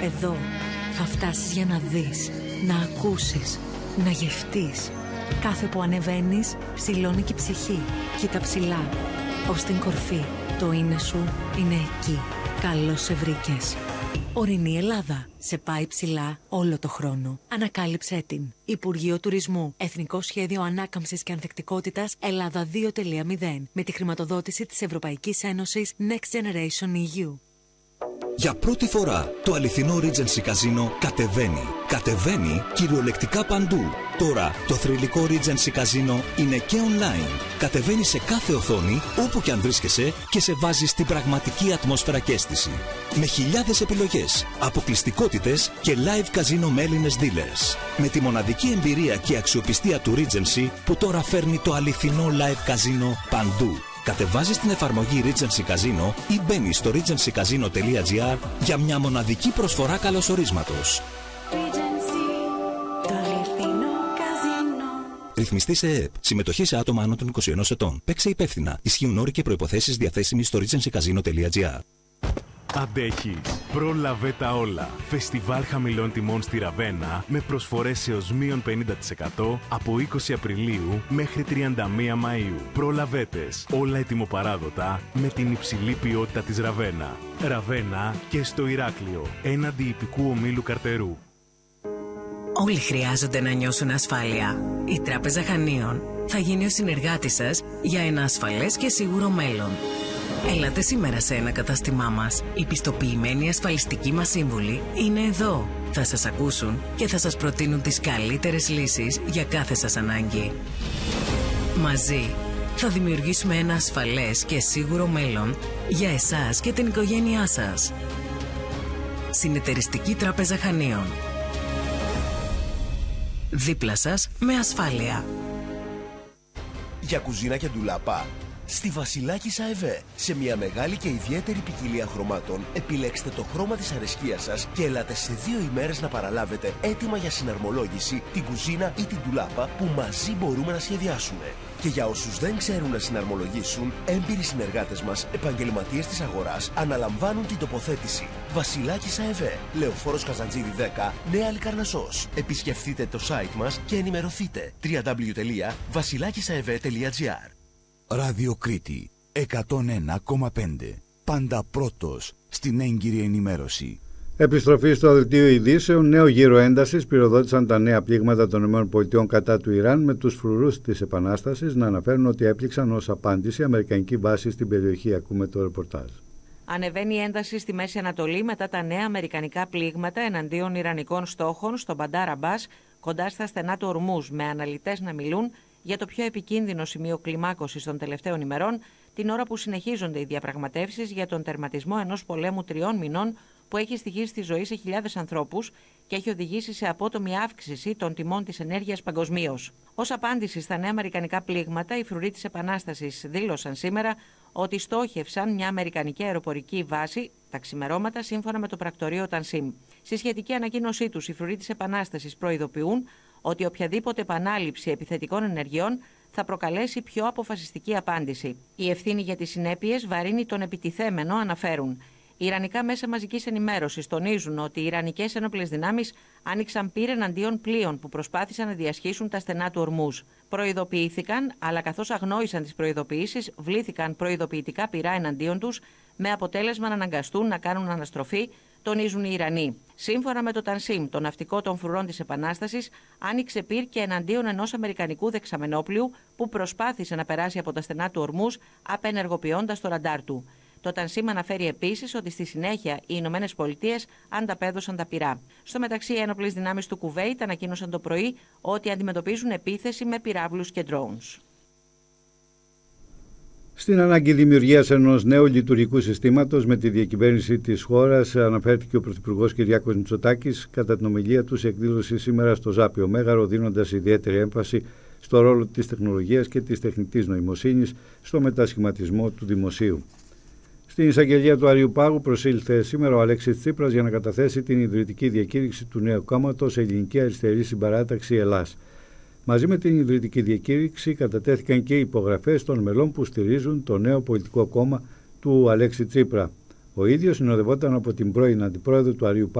Εδώ θα φτάσεις για να δεις, να ακούσεις, να γευτείς. Κάθε που ανεβαίνεις, ψηλώνει και η ψυχή. Κοίτα ψηλά, ως την κορφή. Το είναι σου είναι εκεί. Καλώς σε βρήκες. Ορεινή Ελλάδα. Σε πάει ψηλά όλο το χρόνο. Ανακάλυψέ την. Υπουργείο Τουρισμού. Εθνικό Σχέδιο Ανάκαμψης και Ανθεκτικότητας Ελλάδα 2.0. Με τη χρηματοδότηση της Ευρωπαϊκής Ένωσης Next Generation EU. Για πρώτη φορά το αληθινό Regency Casino κατεβαίνει. Κατεβαίνει κυριολεκτικά παντού. Τώρα το θρυλικό Regency Casino είναι και online. Κατεβαίνει σε κάθε οθόνη, όπου και αν βρίσκεσαι, και σε βάζει στην πραγματική ατμόσφαιρα και αίσθηση. Με χιλιάδες επιλογές, αποκλειστικότητες και live casino με Έλληνες dealers. Με τη μοναδική εμπειρία και αξιοπιστία του Regency που τώρα φέρνει το αληθινό live casino παντού. Κατεβάζεις την εφαρμογή Regency Casino ή μπαίνεις στο regencycasino.gr για μια μοναδική προσφορά καλωσορίσματος. Ρυθμιστή σε ΕΕΠ. Συμμετοχή σε άτομα άνω των 21 ετών. Παίξε υπεύθυνα. Ισχύουν όροι και προϋποθέσεις διαθέσιμοι στο regencycasino.gr. Αντέχεις. Πρόλαβε τα όλα. Φεστιβάλ χαμηλών τιμών στη Ραβένα με προσφορές έως μείον 50% από 20 Απριλίου μέχρι 31 Μαΐου. Προλαβέτες. Όλα ετοιμοπαράδοτα με την υψηλή ποιότητα της Ραβένα. Ραβένα και στο Ηράκλειο. Έναντι ιππικού ομίλου Καρτερού. Όλοι χρειάζονται να νιώσουν ασφάλεια. Η Τράπεζα Χανίων θα γίνει ο συνεργάτης σας για ένα ασφαλές και σίγουρο μέλλον. Έλατε σήμερα σε ένα κατάστημά μας. Οι πιστοποιημένοι ασφαλιστικοί μας σύμβουλοι είναι εδώ. Θα σας ακούσουν και θα σας προτείνουν τις καλύτερες λύσεις για κάθε σας ανάγκη. Μαζί θα δημιουργήσουμε ένα ασφαλές και σίγουρο μέλλον για εσάς και την οικογένειά σας. Συνεταιριστική Τράπεζα Χανίων. Δίπλα σας με ασφάλεια. Για κουζίνα και ντουλάπα. Στη Βασιλάκης ΑΕΒ. Σε μια μεγάλη και ιδιαίτερη ποικιλία χρωμάτων, επιλέξτε το χρώμα της αρεσκίας σας και ελάτε σε 2 ημέρες να παραλάβετε έτοιμα για συναρμολόγηση την κουζίνα ή την ντουλάπα που μαζί μπορούμε να σχεδιάσουμε. Και για όσους δεν ξέρουν να συναρμολογήσουν, έμπειροι συνεργάτες μας, επαγγελματίες της αγοράς, αναλαμβάνουν την τοποθέτηση. Βασιλάκης ΑΕΒ. Λεωφόρος Καζαντζίδη 10, Νέα Λικαρνασσός. Επισκεφτείτε το site μας και ενημερωθείτε. www.βασιλάκισαευ.gr. Ράδιο Κρήτη 101,5. Πάντα πρώτος στην έγκυρη ενημέρωση. Επιστροφή στο δελτίο ειδήσεων. Νέο γύρο έντασης πυροδότησαν τα νέα πλήγματα των ΗΠΑ κατά του Ιράν, με τους φρουρούς της Επανάστασης να αναφέρουν ότι έπληξαν ως απάντηση αμερικανική βάση στην περιοχή. Ακούμε το ρεπορτάζ. Ανεβαίνει η ένταση στη Μέση Ανατολή μετά τα νέα αμερικανικά πλήγματα εναντίον ιρανικών στόχων στο Μπαντάρ Αμπάς, κοντά στα στενά του Ορμούζ, με αναλυτές να μιλούν για το πιο επικίνδυνο σημείο κλιμάκωσης των τελευταίων ημερών, την ώρα που συνεχίζονται οι διαπραγματεύσεις για τον τερματισμό ενός πολέμου 3 μηνών που έχει στοιχήσει τη ζωή σε χιλιάδες ανθρώπους και έχει οδηγήσει σε απότομη αύξηση των τιμών της ενέργειας παγκοσμίως. Ως απάντηση στα νέα αμερικανικά πλήγματα, οι φρουροί της Επανάστασης δήλωσαν σήμερα ότι στόχευσαν μια αμερικανική αεροπορική βάση τα ξημερώματα, σύμφωνα με το πρακτορείο Τανσίμ. Στη σχετική ανακοίνωσή τους, οι φρουροί της Επανάστασης προειδοποιούν ότι οποιαδήποτε επανάληψη επιθετικών ενεργειών θα προκαλέσει πιο αποφασιστική απάντηση. Η ευθύνη για τις συνέπειες βαρύνει τον επιτιθέμενο, αναφέρουν. Οι Ιρανικά μέσα μαζικής ενημέρωσης τονίζουν ότι οι Ιρανικές ένοπλες δυνάμεις άνοιξαν πυρ εναντίον πλοίων που προσπάθησαν να διασχίσουν τα στενά του Ορμούζ. Προειδοποιήθηκαν, αλλά καθώς αγνόησαν τις προειδοποιήσεις, βλήθηκαν προειδοποιητικά πυρά εναντίον τους, με αποτέλεσμα να αναγκαστούν να κάνουν αναστροφή, τονίζουν οι Ιρανοί. Σύμφωνα με το Τανσίμ, το ναυτικό των φρουρών της Επανάστασης άνοιξε πυρ και εναντίον ενός αμερικανικού δεξαμενόπλοιου που προσπάθησε να περάσει από τα στενά του Ορμούζ, απενεργοποιώντας το ραντάρ του. Το Τανσίμ αναφέρει επίσης ότι στη συνέχεια οι Ηνωμένες Πολιτείες ανταπέδωσαν τα πυρά. Στο μεταξύ, οι ένοπλες δυνάμεις του Κουβέιτ ανακοίνωσαν το πρωί ότι αντιμετωπίζουν επίθεση με πυράβλους και drones. Στην ανάγκη δημιουργίας ενός νέου λειτουργικού συστήματος με τη διακυβέρνηση της χώρας αναφέρθηκε ο Πρωθυπουργός Κυριάκος Μητσοτάκης κατά την ομιλία του σε εκδήλωση σήμερα στο Ζάπιο Μέγαρο, δίνοντας ιδιαίτερη έμφαση στο ρόλο της τεχνολογίας και της τεχνητής νοημοσύνης στο μετασχηματισμό του δημοσίου. Στην εισαγγελία του Αριού Πάγου προσήλθε σήμερα ο Αλέξης Τσίπρας για να καταθέσει την ιδρυτική διακήρυξη του νέου κόμματος Ελληνική Αριστερή Συμπαράταξη Ελλάς. Μαζί με την ιδρυτική διακήρυξη κατατέθηκαν και οι υπογραφές των μελών που στηρίζουν το νέο πολιτικό κόμμα του Αλέξη Τσίπρα. Ο ίδιος συνοδευόταν από την πρώην αντιπρόεδρο του Αριού Πάγου,